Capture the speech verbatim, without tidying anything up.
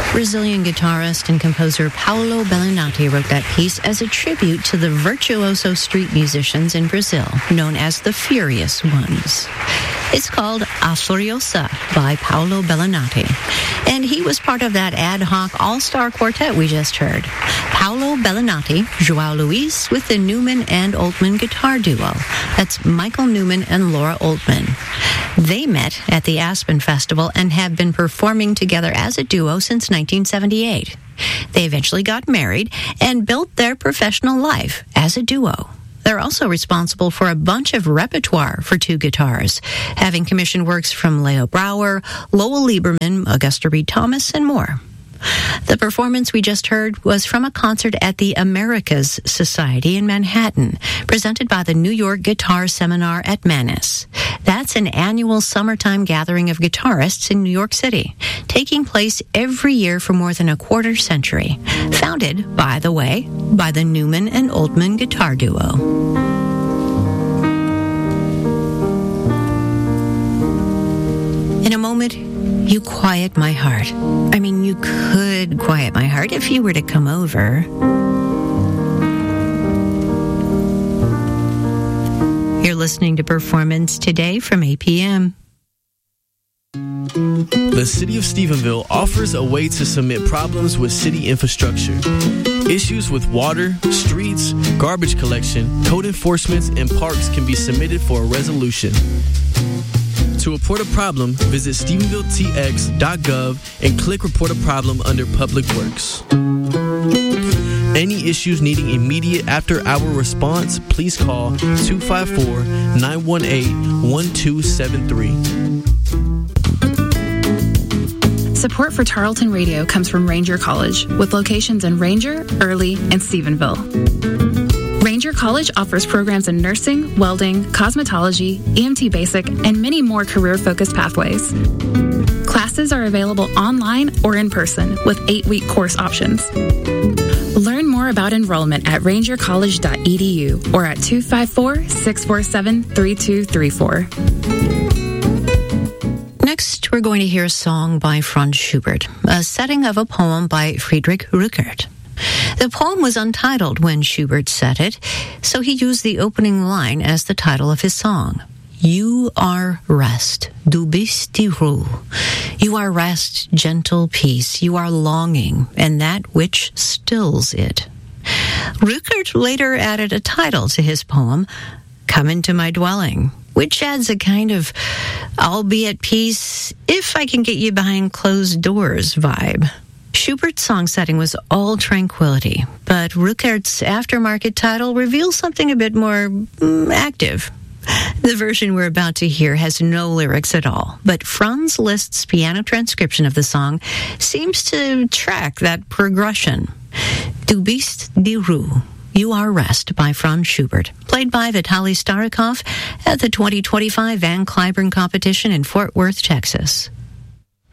Brazilian guitarist and composer Paulo Bellinati wrote that piece as a tribute to the virtuoso street musicians in Brazil, known as the Furious Ones. It's called A Furiosa by Paulo Bellinati, and he was part of that ad hoc all-star quartet we just heard. Paulo Bellinati, João Luis with the Newman and Altman guitar duo. That's Michael Newman and Laura Altman. They met at the Aspen Festival and have been performing together as a duo since nineteen seventy-eight. They eventually got married and built their professional life as a duo. They're also responsible for a bunch of repertoire for two guitars, having commissioned works from Leo Brouwer, Lowell Lieberman, Augusta Reed Thomas, and more. The performance we just heard was from a concert at the Americas Society in Manhattan, presented by the New York Guitar Seminar at Mannes. That's an annual summertime gathering of guitarists in New York City, taking place every year for more than a quarter century. Founded, by the way, by the Newman and Altman guitar duo. In a moment, you quiet my heart. I mean, you could quiet my heart if you were to come over. You're listening to Performance Today from A P M. The City of Stephenville offers a way to submit problems with city infrastructure. Issues with water, streets, garbage collection, code enforcement, and parks can be submitted for a resolution. To report a problem, visit stephenville t x dot gov and click Report a Problem under Public Works. Any issues needing immediate after-hour response, please call two five four, nine one eight, one two seven three. Support for Tarleton Radio comes from Ranger College, with locations in Ranger, Early, and Stephenville. Ranger College offers programs in nursing, welding, cosmetology, E M T basic, and many more career-focused pathways. Classes are available online or in person with eight-week course options. Learn more about enrollment at ranger college dot e d u or at two five four, six four seven, three two three four. Next, we're going to hear a song by Franz Schubert, a setting of a poem by Friedrich Rückert. The poem was untitled when Schubert set it, so he used the opening line as the title of his song. You are rest, du bist die Ruhe. You are rest, gentle peace. You are longing, and that which stills it. Rückert later added a title to his poem, Come Into My Dwelling, which adds a kind of I'll be at peace if I can get you behind closed doors vibe. Schubert's song setting was all tranquility, but Rückert's aftermarket title reveals something a bit more mm, active. The version we're about to hear has no lyrics at all, but Franz Liszt's piano transcription of the song seems to track that progression. Du bist die Ruhe. You Are Rest by Franz Schubert, played by Vitaly Starikov at the twenty twenty-five Van Cliburn competition in Fort Worth, Texas.